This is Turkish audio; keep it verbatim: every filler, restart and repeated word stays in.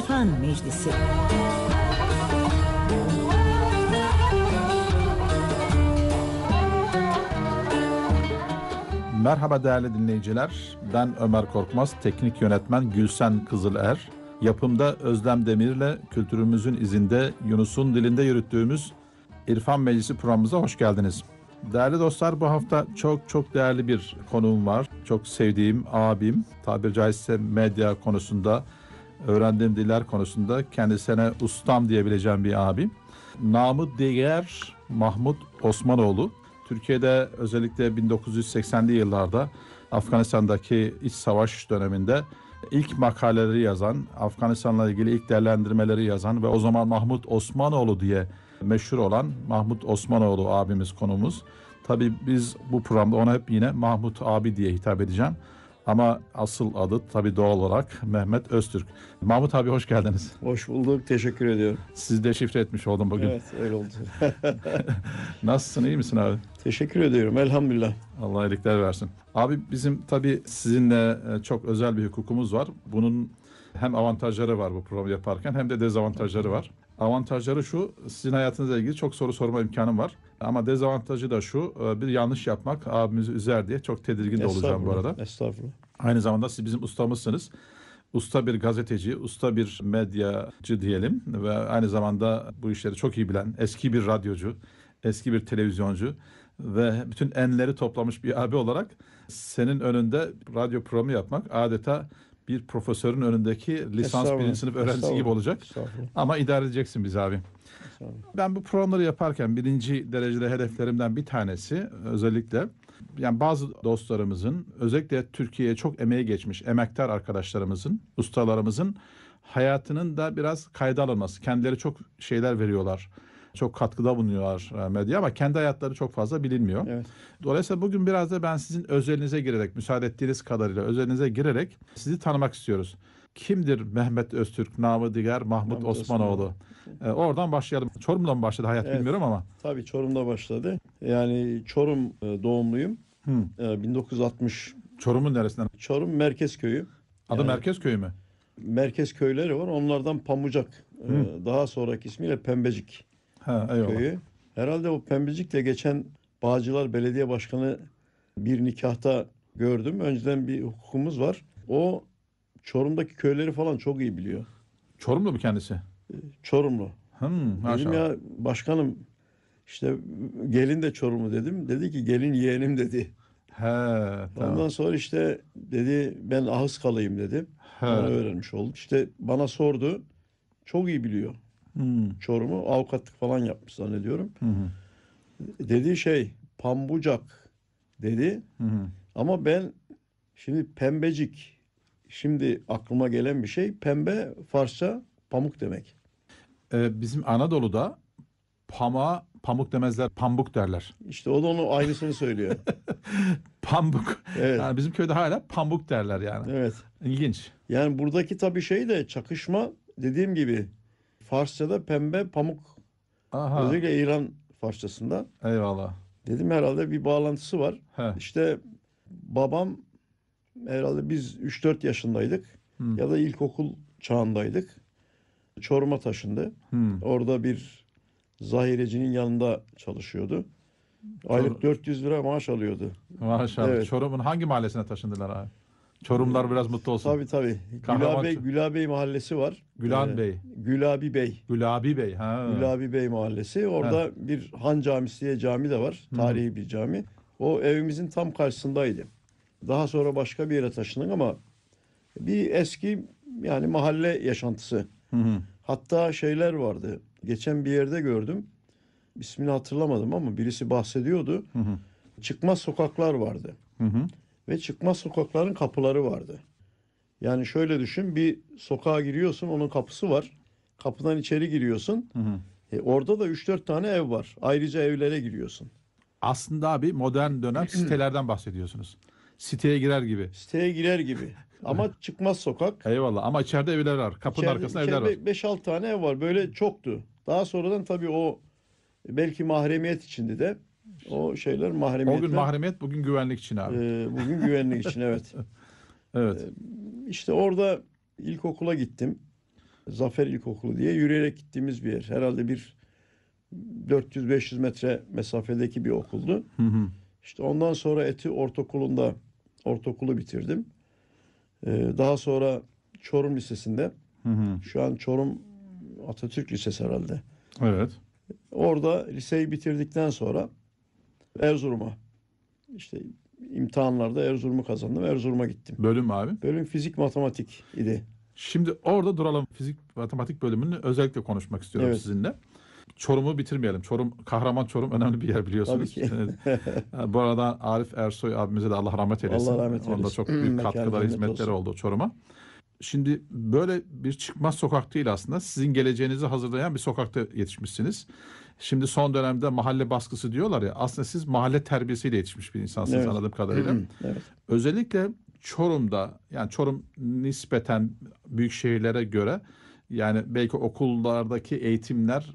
İrfan Meclisi. Merhaba değerli dinleyiciler. Ben Ömer Korkmaz, teknik yönetmen Gülsen Kızıler. Yapımda Özlem Demir'le kültürümüzün izinde Yunus'un dilinde yürüttüğümüz İrfan Meclisi programımıza hoş geldiniz. Değerli dostlar, bu hafta çok çok değerli bir konuğum var. Çok sevdiğim abim, tabiri caizse medya konusunda, öğrendiğim diller konusunda kendisine ustam diyebileceğim bir abim. Namı diğer Mahmut Osmanoğlu. Türkiye'de özellikle bin dokuz yüz seksenli yıllarda Afganistan'daki iç savaş döneminde ilk makaleleri yazan, Afganistan'la ilgili ilk değerlendirmeleri yazan ve o zaman Mahmut Osmanoğlu diye meşhur olan Mahmut Osmanoğlu abimiz konuğumuz. Tabii biz bu programda ona hep yine Mahmut abi diye hitap edeceğim. Ama asıl adı tabii doğal olarak Mehmet Öztürk. Mahmut abi hoş geldiniz. Hoş bulduk, teşekkür ediyorum. Sizi de şifre etmiş oldum bugün. Evet, öyle oldu. Nasılsın, iyi misin abi? Teşekkür ediyorum, elhamdülillah. Allah iyilikler versin. Abi bizim tabii sizinle çok özel bir hukukumuz var. Bunun hem avantajları var bu programı yaparken hem de dezavantajları var. Avantajları şu, sizin hayatınızla ilgili çok soru sorma imkanım var. Ama dezavantajı da şu, bir yanlış yapmak abimizi üzer diye çok tedirgin de olacağım bu arada. Estağfurullah. Aynı zamanda siz bizim ustamızsınız. Usta bir gazeteci, usta bir medyacı diyelim ve aynı zamanda bu işleri çok iyi bilen eski bir radyocu, eski bir televizyoncu ve bütün enleri toplamış bir abi olarak senin önünde radyo programı yapmak adeta bir profesörün önündeki lisans birinci sınıf öğrencisi gibi olacak. Ama idare edeceksin biz abi. Ben bu programları yaparken birinci derecede hedeflerimden bir tanesi özellikle yani bazı dostlarımızın özellikle Türkiye'ye çok emeği geçmiş emektar arkadaşlarımızın, ustalarımızın hayatının da biraz kayda alınması. Kendileri çok şeyler veriyorlar. Çok katkıda bulunuyorlar medya ama kendi hayatları çok fazla bilinmiyor. Evet. Dolayısıyla bugün biraz da ben sizin özelinize girerek, müsaade ettiğiniz kadarıyla özelinize girerek sizi tanımak istiyoruz. Kimdir Mehmet Öztürk, namı diğer Mahmut, Mahmut Osmanoğlu? Osmanoğlu. Ee, oradan başlayalım. Çorum'dan mı başladı hayat, evet, bilmiyorum ama. Tabii Çorum'da başladı. Yani Çorum doğumluyum. Hmm. bin dokuz yüz altmış. Çorum'un neresinden? Çorum Merkezköy'ü. Adı yani, Merkezköy mü? Merkez köyleri var. Onlardan Pamucak. Hmm. Daha sonraki ismiyle Pembecik. Ha, eyvallah. Köyü. Herhalde o Pembecik'le geçen Bağcılar Belediye Başkanı bir nikahta gördüm. Önceden bir hukukumuz var. O Çorum'daki köyleri falan çok iyi biliyor. Çorumlu mu kendisi? Çorumlu. Hmm, dedim ya başkanım işte gelin de Çorumlu dedim. Dedi ki gelin yeğenim dedi. He, tamam. Ondan sonra işte dedi ben Ahıskalıyım dedi. Onu öğrenmiş oldum. İşte bana sordu. Çok iyi biliyor. Hmm. Çorum'u avukatlık falan yapmış zannediyorum. Hı hı. Dediği şey Pambucak dedi. Hı hı. Ama ben şimdi Pembecik, şimdi aklıma gelen bir şey, pembe Farsça pamuk demek. Ee, bizim Anadolu'da pamuğa pamuk demezler, pambuk derler. İşte o da onun aynısını söylüyor. Pambuk. Evet. Yani bizim köyde hala pambuk derler yani. Evet. İlginç. Yani buradaki tabii şey de çakışma, dediğim gibi Farsça'da pembe pamuk. Aha. Özellikle İran Farsçasında. Eyvallah. Dedim herhalde bir bağlantısı var. He. İşte babam herhalde biz üç dört yaşındaydık. Hmm. Ya da ilkokul çağındaydık. Çorum'a taşındı. Hmm. Orada bir zahirecinin yanında çalışıyordu. Aylık Çor- dört yüz lira maaş alıyordu. Maşallah. Evet. Çorum'un hangi mahallesine taşındılar abi? Çorumlar biraz mutlu olsun. Tabii tabii. Gülabey, Gülabey mahallesi var. Gülan ee, Bey. Gülabi Bey. Gülabi Bey. Ha. Gülabi Bey mahallesi. Orada ha. bir Han Camisi diye cami de var. Tarihi hmm. bir cami. O evimizin tam karşısındaydı. Daha sonra başka bir yere taşındık ama bir eski yani mahalle yaşantısı. Hı hı. Hatta şeyler vardı. Geçen bir yerde gördüm. İsmini hatırlamadım ama birisi bahsediyordu. Hı hı. Çıkmaz sokaklar vardı. Hı hı. Ve çıkmaz sokakların kapıları vardı. Yani şöyle düşün, bir sokağa giriyorsun, onun kapısı var. Kapıdan içeri giriyorsun. Hı hı. E, orada da üç dört tane ev var. Ayrıca evlere giriyorsun. Aslında abi modern dönem sitelerden bahsediyorsunuz. Siteye girer gibi. Siteye girer gibi. Ama çıkmaz sokak. Eyvallah ama içeride evler var. Kapının içeride, arkasında evler var. beş altı tane ev var. Böyle çoktu. Daha sonradan tabii o belki mahremiyet içindi de o şeyler mahremiyetler. O gün mahremiyet, bugün güvenlik için abi. E, bugün güvenlik için evet. Evet. E, işte orada ilkokula gittim. Zafer İlkokulu diye yürüyerek gittiğimiz bir yer. Herhalde bir dört yüz beş yüz metre mesafedeki bir okuldu. Hı hı. İşte ondan sonra Eti Ortaokulu'nda ortaokulu bitirdim. Ee, daha sonra Çorum Lisesi'nde, Hı hı. şu an Çorum Atatürk Lisesi herhalde. Evet. Orada liseyi bitirdikten sonra Erzurum'a, işte imtihanlarda Erzurum'u kazandım. Erzurum'a gittim. Bölüm abi. Bölüm fizik matematik idi. Şimdi orada duralım. Fizik matematik bölümünü özellikle konuşmak istiyorum Evet. sizinle. Çorum'u bitirmeyelim. Çorum, Kahraman Çorum önemli bir yer Tabii biliyorsunuz. ki. Evet. Bu arada Arif Ersoy abimize de Allah rahmet eylesin. Allah rahmet Orada eylesin. çok büyük Mekanı katkıları, cennet hizmetleri olsun. oldu Çorum'a. Şimdi böyle bir çıkmaz sokak değil aslında. Sizin geleceğinizi hazırlayan bir sokakta yetişmişsiniz. Şimdi son dönemde mahalle baskısı diyorlar ya. Aslında siz mahalle terbiyesiyle yetişmiş bir insansınız Evet. anladığım kadarıyla. Evet. Özellikle Çorum'da, yani Çorum nispeten büyük şehirlere göre, yani belki okullardaki eğitimler